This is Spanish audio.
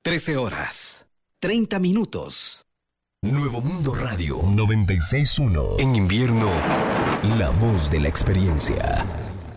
13 horas, 30 minutos. Nuevo Mundo Radio 96.1. En invierno, la voz de la experiencia.